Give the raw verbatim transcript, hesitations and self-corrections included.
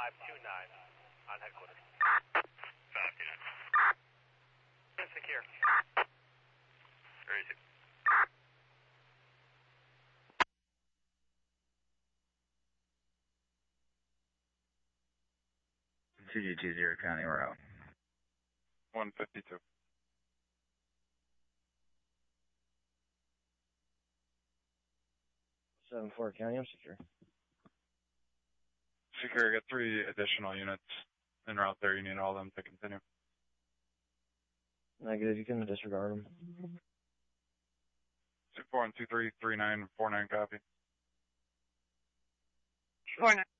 five two nine on headquarters. five two nine. Secure. Where is it? two G two zero County, we're out. one fifty-two. seven four County, I'm secure. Secure, I got three additional units en route there. You need all of them to continue. Negative, you can disregard them. two four and two three, three nine, four nine copy. four nine.